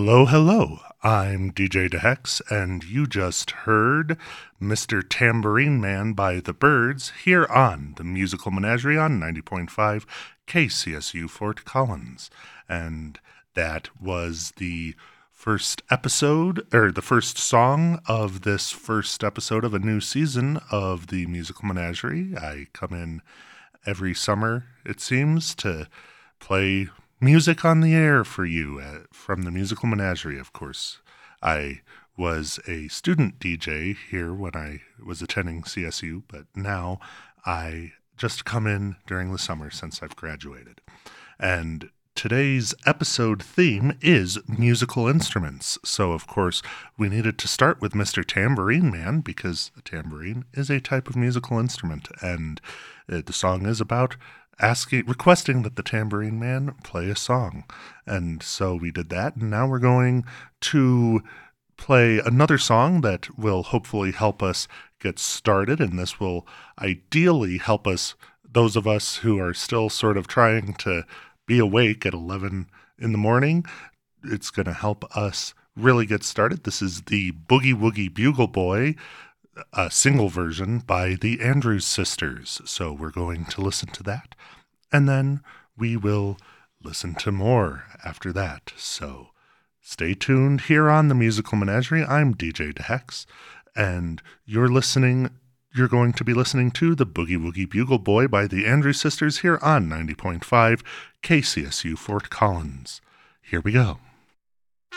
Hello, hello. I'm DJ DeHex, and you just heard Mr. Tambourine Man by The Byrds here on the Musical Menagerie on 90.5 KCSU Fort Collins. And that was the first episode, or the first song of this first episode of a new season of the Musical Menagerie. I come in every summer, it seems, to play music on the air for you from the Musical Menagerie, of course. I was a student DJ here when I was attending CSU, but now I just come in during the summer since I've graduated. And today's episode theme is musical instruments. So, of course, we needed to start with Mr. Tambourine Man because a tambourine is a type of musical instrument, and the song is about requesting that the Tambourine Man play a song. And so we did that, and now we're going to play another song that will hopefully help us get started, and this will ideally help us, those of us who are still sort of trying to be awake at 11 in the morning. It's going to help us really get started. This is the Boogie Woogie Bugle Boy, a single version by the Andrews Sisters. So we're going to listen to that, and then we will listen to more after that. So stay tuned here on the Musical Menagerie. I'm DJ DeHex, and you're going to be listening to the Boogie Woogie Bugle Boy by the Andrews Sisters here on 90.5 KCSU Fort Collins. Here we go.